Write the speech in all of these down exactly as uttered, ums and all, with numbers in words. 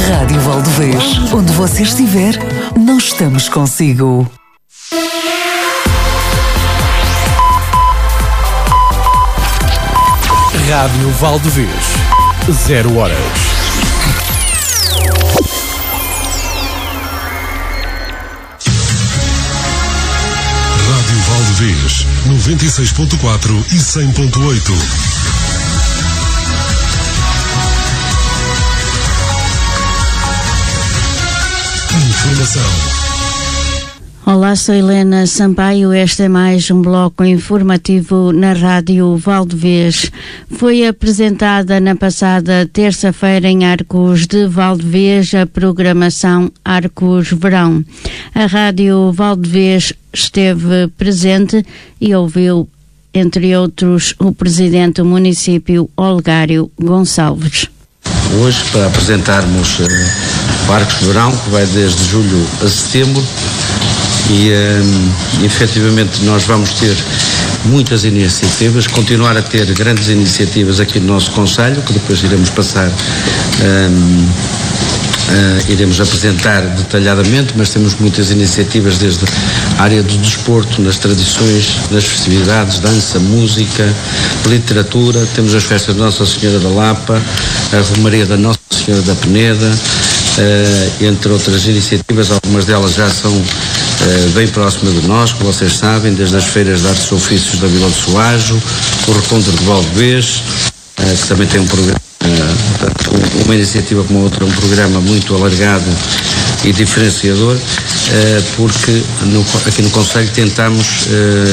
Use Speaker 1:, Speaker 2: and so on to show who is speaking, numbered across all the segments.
Speaker 1: Rádio Valdevez, onde você estiver, nós estamos consigo.
Speaker 2: Rádio Valdevez, zero horas.
Speaker 3: Rádio Valdevez, noventa e seis ponto quatro e cem ponto oito. Informação.
Speaker 4: Olá, sou Helena Sampaio. Este é mais um bloco informativo na Rádio Valdevez. Foi apresentada na passada terça-feira em Arcos de Valdevez a programação Arcos Verão. A Rádio Valdevez esteve presente e ouviu, entre outros, o presidente do município, Olegário Gonçalves.
Speaker 5: Hoje, para apresentarmos uh, o Arcos de Verão, que vai desde julho a setembro, e um, efetivamente nós vamos ter muitas iniciativas, continuar a ter grandes iniciativas aqui no nosso concelho, que depois iremos passar, um, uh, iremos apresentar detalhadamente, mas temos muitas iniciativas desde a área do desporto, nas tradições, nas festividades, dança, música, literatura. Temos as festas de Nossa Senhora da Lapa, a Romaria da Nossa Senhora da Peneda, uh, entre outras iniciativas. Algumas delas já são uh, bem próximas de nós, como vocês sabem, desde as feiras de artes e ofícios da Vila do Soajo, o Recontro de Valdevez, uh, que também tem um programa, uh, uma iniciativa como a outra, um programa muito alargado e diferenciador, uh, porque no, aqui no Conselho tentamos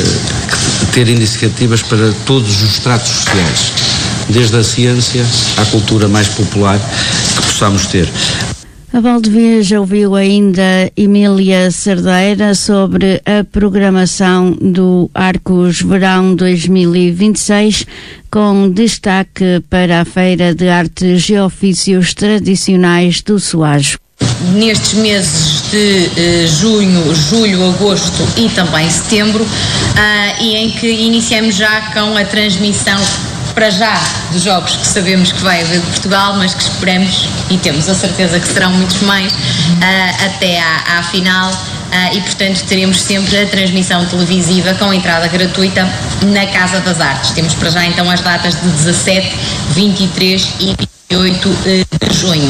Speaker 5: uh, ter iniciativas para todos os estratos sociais, desde a ciência à cultura mais popular que possamos ter.
Speaker 4: A Valdevez ouviu ainda Emília Cerdeira sobre a programação do Arcos Verão dois mil e vinte e seis, com destaque para a Feira de Artes e Ofícios Tradicionais do Soajo.
Speaker 6: Nestes meses de uh, junho, julho, agosto e também setembro, uh, e em que iniciamos já com a transmissão para já dos jogos que sabemos que vai haver de Portugal, mas que esperamos e temos a certeza que serão muitos mais, uh, até à, à final, uh, e portanto teremos sempre a transmissão televisiva com entrada gratuita na Casa das Artes. Temos para já então as datas de dezassete, vinte e três e vinte e oito de junho.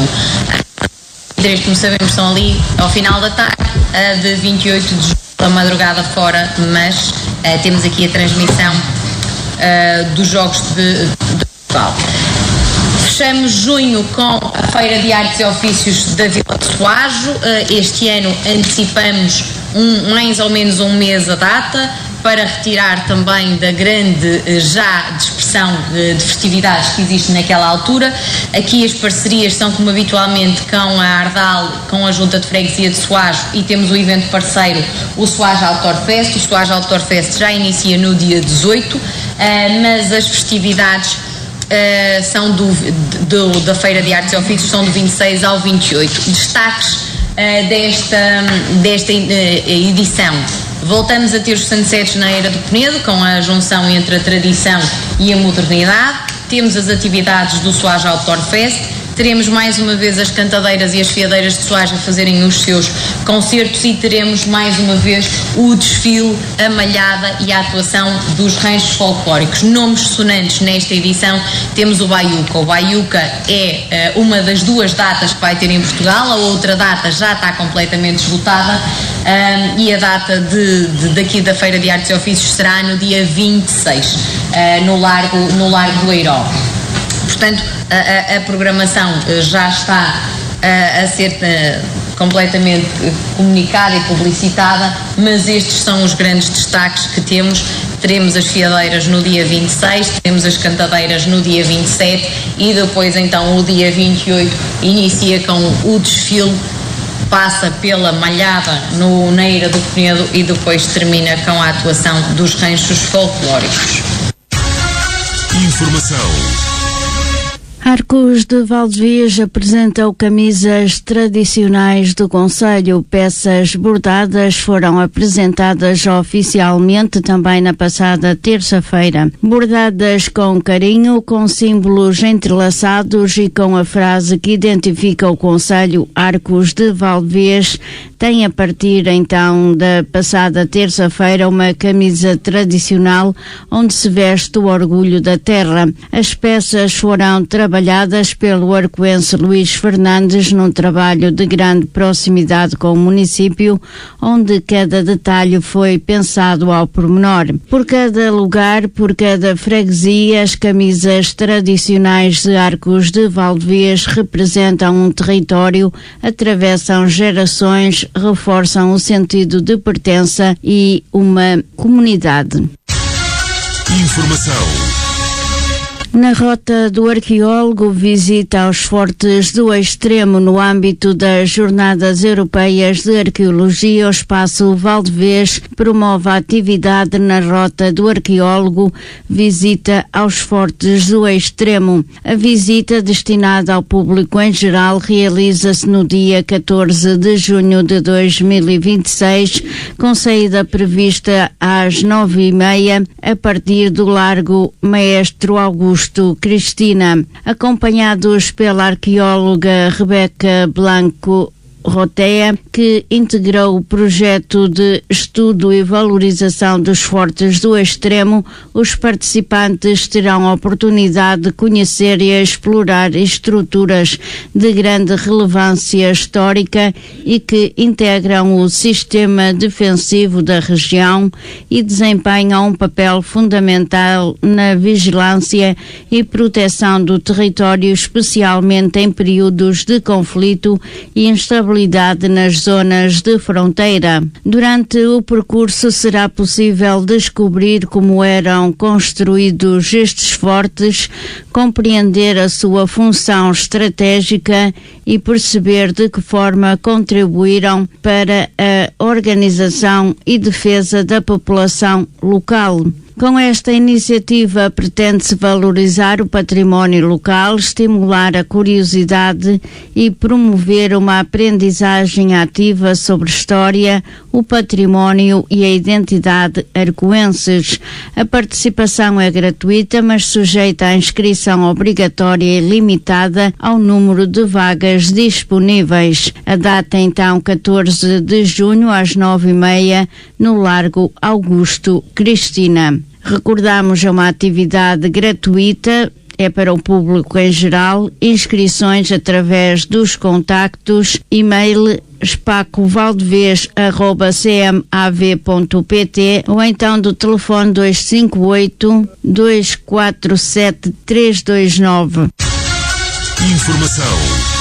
Speaker 6: Uh, como sabemos, são ali ao final da tarde, uh, de vinte e oito de junho, a madrugada fora, mas uh, temos aqui a transmissão Uh, dos Jogos de, de Portugal. Fechamos junho com a Feira de Artes e Ofícios da Vila do Soajo. Uh, este ano antecipamos um, mais ou menos um mês a data, para retirar também da grande já dispersão de, de festividades que existe naquela altura. Aqui as parcerias são, como habitualmente, com a Ardal, com a Junta de Freguesia de Soajo, e temos o evento parceiro, o Soajo Outdoor Fest. O Soajo Outdoor Fest já inicia no dia dezoito, uh, mas as festividades uh, são do, do, da Feira de Artes e Ofícios são do vinte e seis ao vinte e oito. Destaques uh, desta, desta uh, edição: voltamos a ter os sunsets na Eira do Penedo, com a junção entre a tradição e a modernidade. Temos as atividades do Soajo Outdoor Fest. Teremos mais uma vez as cantadeiras e as fiadeiras de Soajo a fazerem os seus concertos, e teremos mais uma vez o desfile, a malhada e a atuação dos ranchos folclóricos. Nomes sonantes nesta edição: temos o Baiuca. O Baiuca é uh, uma das duas datas que vai ter em Portugal. A outra data já está completamente esgotada, um, e a data de, de, daqui da Feira de Artes e Ofícios será no dia vinte e seis, uh, no, Largo, no Largo do Eiró. Portanto, a, a, a programação já está a, a ser a, completamente comunicada e publicitada, mas estes são os grandes destaques que temos. Teremos as fiadeiras no dia vinte e seis, teremos as cantadeiras no dia vinte e sete, e depois então o dia vinte e oito inicia com o desfile, passa pela malhada no, na Eira do Penedo e depois termina com a atuação dos ranchos folclóricos.
Speaker 3: Informação.
Speaker 4: Arcos de Valdevez apresentam camisas tradicionais do concelho. Peças bordadas foram apresentadas oficialmente também na passada terça-feira. Bordadas com carinho, com símbolos entrelaçados e com a frase que identifica o concelho Arcos de Valdevez, tem a partir então da passada terça-feira uma camisa tradicional onde se veste o orgulho da terra. As peças foram trabalhadas trabalhadas pelo arcoense Luís Fernandes num trabalho de grande proximidade com o município, onde cada detalhe foi pensado ao pormenor. Por cada lugar, por cada freguesia, as camisas tradicionais de Arcos de Valdevez representam um território, atravessam gerações, reforçam o sentido de pertença e uma comunidade.
Speaker 3: Informação.
Speaker 4: Na rota do arqueólogo, visita aos fortes do Extremo no âmbito das Jornadas Europeias de Arqueologia. O Espaço Valdevez promove a atividade na rota do arqueólogo, visita aos fortes do Extremo. A visita, destinada ao público em geral, realiza-se no dia catorze de junho de dois mil e vinte e seis, com saída prevista às nove e meia, a partir do Largo Maestro Augusto Cristina, acompanhados pela arqueóloga Rebeca Blanco Rotea, que integrou o projeto de estudo e valorização dos fortes do Extremo. Os participantes terão a oportunidade de conhecer e explorar estruturas de grande relevância histórica e que integram o sistema defensivo da região e desempenham um papel fundamental na vigilância e proteção do território, especialmente em períodos de conflito e instabilidade nas zonas de fronteira. Durante o percurso será possível descobrir como eram construídos estes fortes, compreender a sua função estratégica e perceber de que forma contribuíram para a organização e defesa da população local. Com esta iniciativa pretende-se valorizar o património local, estimular a curiosidade e promover uma aprendizagem ativa sobre história, o património e a identidade arcoenses. A participação é gratuita, mas sujeita à inscrição obrigatória e limitada ao número de vagas disponíveis. A data é então catorze de junho às nove e meia no Largo Augusto Cristina. Recordamos, é uma atividade gratuita, é para o público em geral. Inscrições através dos contactos e-mail espacovaldevez arroba c m a v ponto p t ou então do telefone dois cinco oito, dois quatro sete, três dois nove.
Speaker 3: Informação.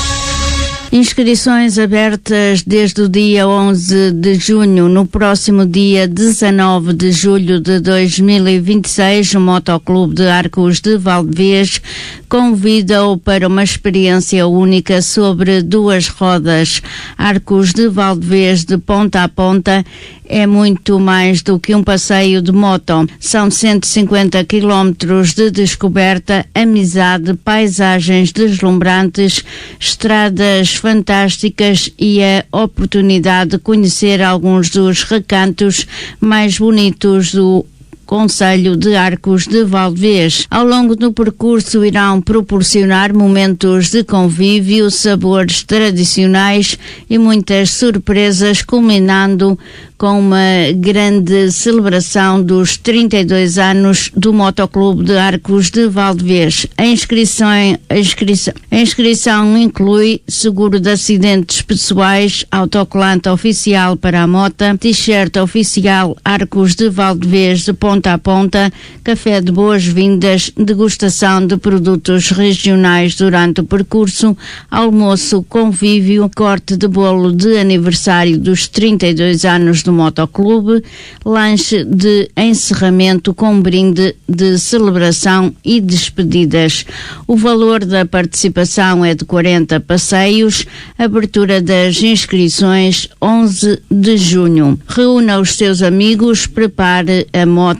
Speaker 4: Inscrições abertas desde o dia onze de junho. No próximo dia dezanove de julho de dois mil e vinte e seis, o Motoclube de Arcos de Valdevez convida-o para uma experiência única sobre duas rodas. Arcos de Valdevez, de ponta a ponta, é muito mais do que um passeio de moto. São cento e cinquenta quilómetros de descoberta, amizade, paisagens deslumbrantes, estradas fantásticas e a oportunidade de conhecer alguns dos recantos mais bonitos do Concelho de Arcos de Valdevez. Ao longo do percurso irão proporcionar momentos de convívio, sabores tradicionais e muitas surpresas, culminando com uma grande celebração dos trinta e dois anos do Motoclube de Arcos de Valdevez. A inscrição, a inscrição, a inscrição inclui seguro de acidentes pessoais, autocolante oficial para a mota, t-shirt oficial Arcos de Valdevez de ponta a ponta, café de boas-vindas, degustação de produtos regionais durante o percurso, almoço, convívio, corte de bolo de aniversário dos trinta e dois anos do Motoclube, lanche de encerramento com brinde de celebração e despedidas. O valor da participação é de quarenta passeios, abertura das inscrições onze de junho. Reúna os seus amigos, prepare a moto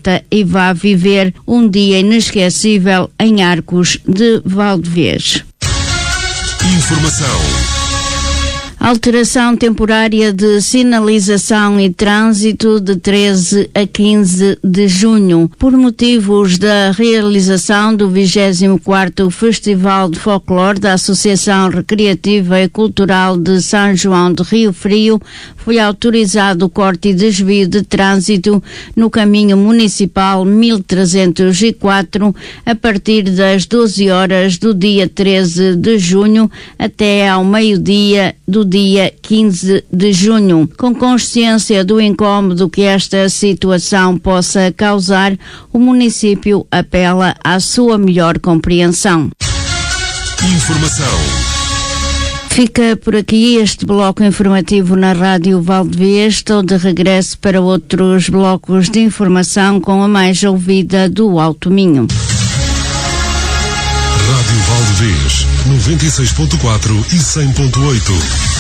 Speaker 4: data e vá viver um dia inesquecível em Arcos de Valdevez.
Speaker 3: Informação.
Speaker 4: Alteração temporária de sinalização e trânsito de treze a quinze de junho, por motivos da realização do vigésimo quarto Festival de Folclore da Associação Recreativa e Cultural de São João de Rio Frio. Foi autorizado o corte e desvio de trânsito no caminho municipal mil trezentos e quatro a partir das doze horas do dia treze de junho até ao meio-dia do dia quinze de junho. Com consciência do incômodo que esta situação possa causar, o município apela à sua melhor compreensão.
Speaker 3: Informação.
Speaker 4: Fica por aqui este bloco informativo na Rádio Valdevez. Estou de regresso para outros blocos de informação com a mais ouvida do Alto Minho.
Speaker 3: Rádio Valdevez, noventa e seis ponto quatro e cem ponto oito.